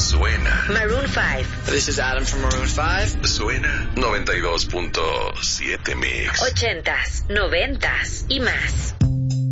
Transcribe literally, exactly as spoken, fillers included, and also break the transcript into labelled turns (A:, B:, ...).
A: suena.
B: Maroon five.
C: This is Adam from Maroon five.
A: Suena noventa y dos punto siete Mix.
B: Ochentas, noventas y más.